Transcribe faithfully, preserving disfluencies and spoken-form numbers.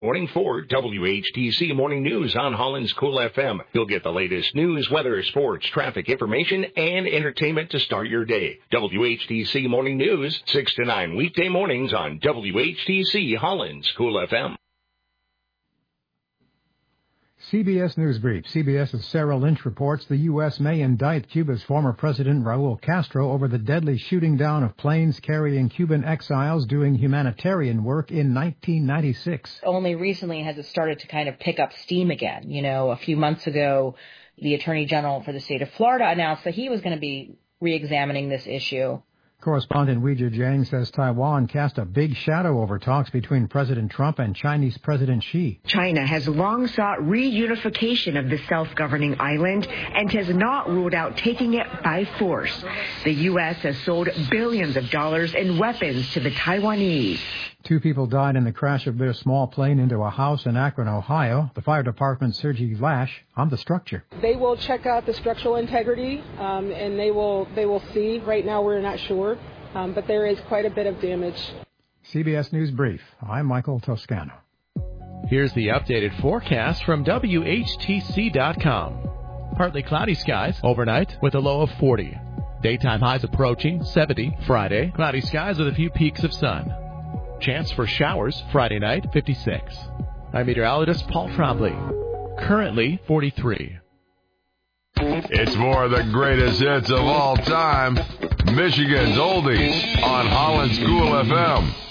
Morning for W H T C Morning News on Holland's Cool F M. You'll get the latest news, weather, sports, traffic information, and entertainment to start your day. W H T C Morning News, six to nine weekday mornings on W H T C Holland's Cool F M. C B S News Brief. CBS's Sarah Lynch reports the U S may indict Cuba's former president Raul Castro over the deadly shooting down of planes carrying Cuban exiles doing humanitarian work in nineteen ninety-six. Only recently has it started to kind of pick up steam again. You know, a few months ago, the Attorney General for the state of Florida announced that he was going to be re-examining this issue. Correspondent Weijia Jiang says Taiwan cast a big shadow over talks between President Trump and Chinese President Xi. China has long sought reunification of the self-governing island and has not ruled out taking it by force. The U S has sold billions of dollars in weapons to the Taiwanese. Two people died in the crash of their small plane into a house in Akron, Ohio. The fire department's Sergei Lash on the structure. They will check out the structural integrity, um, and they will they will see. Right now we're not sure, um, but there is quite a bit of damage. C B S News Brief. I'm Michael Toscano. Here's the updated forecast from W H T C dot com. Partly cloudy skies overnight with a low of forty. Daytime highs approaching seventy Friday. Cloudy skies with a few peaks of sun. Chance for showers Friday night, fifty-six. I'm meteorologist Paul Trombley. Currently forty-three. It's more of the greatest hits of all time. Michigan's Oldies on Holland's Cool F M.